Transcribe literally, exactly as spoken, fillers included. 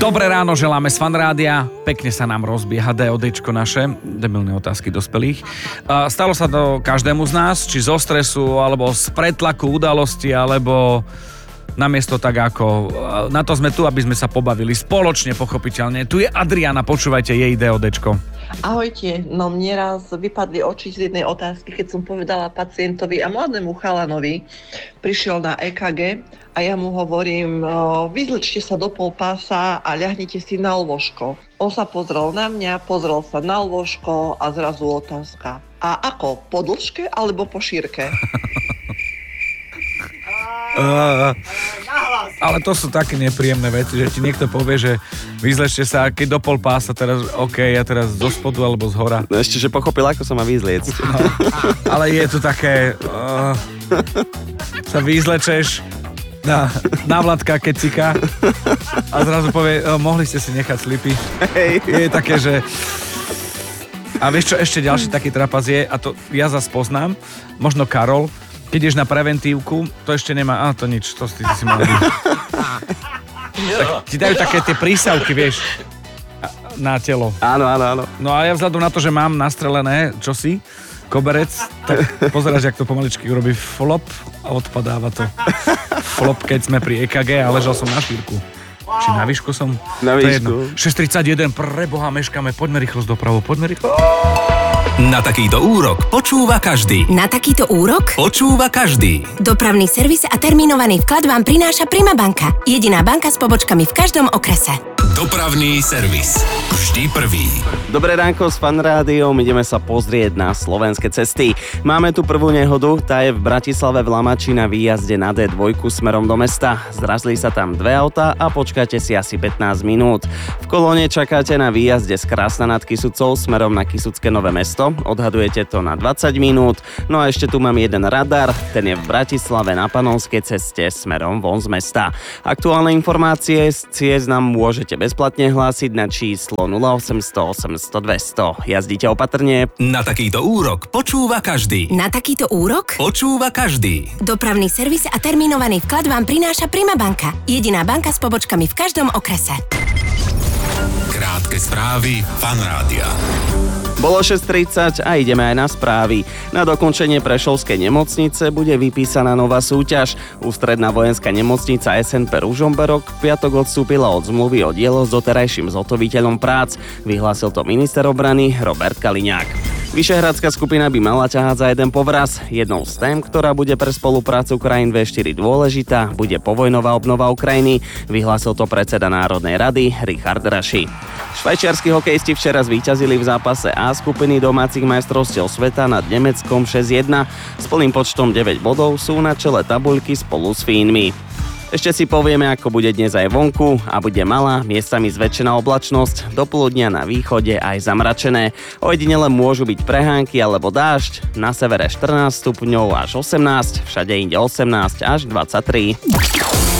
Dobré ráno želáme z Fanrádia. Pekne sa nám rozbieha DODčko naše, debilné otázky dospelých. Stalo sa to každému z nás, či zo stresu, alebo z pretlaku udalosti, alebo namiesto tak ako... Na to sme tu, aby sme sa pobavili spoločne, pochopiteľne. Tu je Adriana, počúvajte jej DODčko. Ahojte, no mne raz vypadli oči z jednej otázky, keď som povedala pacientovi a mladému chalanovi, prišiel na é ká gé a ja mu hovorím, vyzlečte sa do polpása a ľahnite si na lôžko. On sa pozrel na mňa, pozrel sa na lôžko a zrazu otázka. A ako, po dĺžke alebo po šírke? Uh, ale to sú také nepríjemné veci, že ti niekto povie, že vyzlečte sa, keď do pol pása, teraz OK, ja teraz zo spodu alebo z hora. No ešte, že pochopil, ako sa má vyzliecť. No, ale je to také... Uh, sa vyzlečeš na, na Vladka kecika a zrazu povie, oh, mohli ste si nechať slipy. Hej. Je také, že... A vieš čo, ešte ďalší taký trapas je, a to ja zas poznám, možno Karol, keď ideš na preventívku, to ešte nemá... Á, to nič, to si si mal byť. Tak ti dajú také tie prísavky, vieš, na telo. Áno, áno, áno. No a ja vzhľadom na to, že mám nastrelené čosi, koberec, tak pozeráš, jak to pomaličky urobí flop a odpadáva to. Flop, keď sme pri é ká gé a ležal som na šírku. Či na výšku som? Na výšku. šesť tridsaťjeden, preboha, meškáme, poďme rýchlo z dopravu, poďme rýchlo. Na takýto úrok počúva každý. Na takýto úrok počúva každý. Dopravný servis a termínovaný vklad vám prináša Prima banka. Jediná banka s pobočkami v každom okrese. Dopravný servis. Vždy prvý. Dobré ránko s Fanrádiom, ideme sa pozrieť na slovenské cesty. Máme tu prvú nehodu, tá je v Bratislave v Lamači na výjazde na dé dva smerom do mesta. Zrazili sa tam dve autá a počkáte si asi pätnásť minút. V kolóne čakáte na výjazde z Krásna nad Kysucou smerom na Kysucké Nové Mesto. Odhadujete to na dvadsať minút. No a ešte tu mám jeden radar, ten je v Bratislave na Panonskej ceste smerom von z mesta. Aktuálne informácie z ciest nám môžete bezplatne hlásiť na číslo nula osemsto osemsto dvesto. Jazdite opatrne. Na takýto úrok počúva každý. Na takýto úrok počúva každý. Dopravný servis a termínovaný vklad vám prináša Prima banka. Jediná banka s pobočkami v každom okrese. Krátke správy Fanrádia. Bolo šesť tridsať a ideme aj na správy. Na dokončenie Prešovskej nemocnice bude vypísaná nová súťaž. Ústredná vojenská nemocnica es en pé Ružomberok v piatok odstúpila od zmluvy o dielo s doterajším zhotoviteľom prác. Vyhlásil to minister obrany Robert Kaliňák. Vyšehradská skupina by mala ťahať za jeden povraz. Jednou z tém, ktorá bude pre spoluprácu krajín vé štyri dôležitá, bude povojnová obnova Ukrajiny. Vyhlásil to predseda Národnej rady Richard Raši. Švajčiarski hokejisti včera zvíťazili v zápase A skupiny domácich majstrovstiev sveta nad Nemeckom šesť jedna. S plným počtom deväť bodov sú na čele tabuľky spolu s Fínmi. Ešte si povieme, ako bude dnes aj vonku a bude malá, miestami zväčšená oblačnosť, do poludnia na východe aj zamračené. Ojedinele môžu byť prehánky alebo dážď, na severe štrnásť stupňov až osemnásť, všade inde osemnásť až dvadsaťtri.